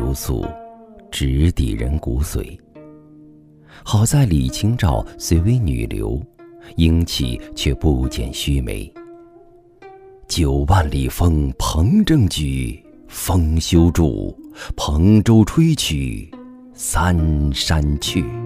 如素，直抵人骨髓。好在李清照虽为女流，英气却不减须眉。9万里风蓬正举，风休住，蓬舟吹去三山去。